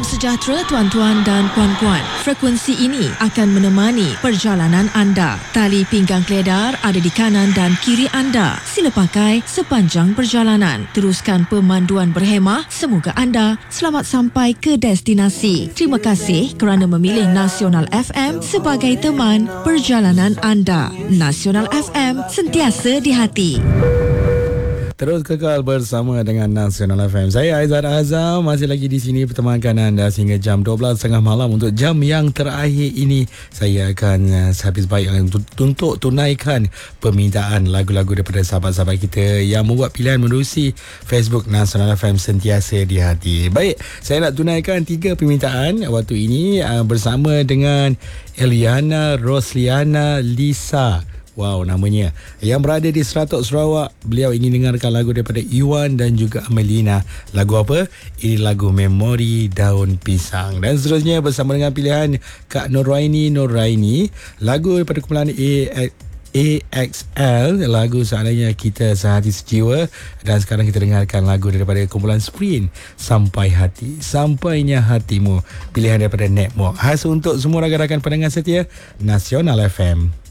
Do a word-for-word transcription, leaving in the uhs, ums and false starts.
Salam sejahtera tuan-tuan dan puan-puan. Frekuensi ini akan menemani perjalanan anda. Tali pinggang keledar ada di kanan dan kiri anda. Sila pakai sepanjang perjalanan. Teruskan pemanduan berhemah. Semoga anda selamat sampai ke destinasi. Terima kasih kerana memilih Nasional F M sebagai teman perjalanan anda. Nasional F M, sentiasa di hati. Terus kekal bersama dengan Nasional F M. Saya Aizat Azam masih lagi di sini bertemankan anda sehingga jam dua belas tiga puluh malam. Untuk jam yang terakhir ini, saya akan uh, sehabis baik untuk, untuk tunaikan permintaan lagu-lagu daripada sahabat-sahabat kita yang membuat pilihan menerusi Facebook Nasional F M, sentiasa di hati. Baik, saya nak tunaikan tiga permintaan waktu ini uh, bersama dengan Eliana Rosliana Lisa. Wow, namanya. Yang berada di Seratok, Sarawak. Beliau ingin dengarkan lagu daripada Iwan dan juga Amelina. Lagu apa? Ini lagu Memori Daun Pisang. Dan seterusnya bersama dengan pilihan Kak Nuraini Nuraini. Lagu daripada kumpulan A A X L, lagu seandainya kita sehati sejiwa. Dan sekarang kita dengarkan lagu daripada kumpulan Sprint, Sampai Hati, Sampainya Hatimu. Pilihan daripada Netmore. Khas untuk semua rakan-rakan pendengar setia Nasional F M.